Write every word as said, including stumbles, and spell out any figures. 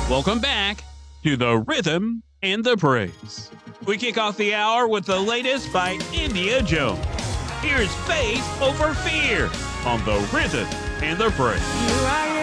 Welcome back to the Rhythm and the Praise. We kick off the hour with the latest by India Jones. Here's Faith Over Fear on the Rhythm and the Praise. You are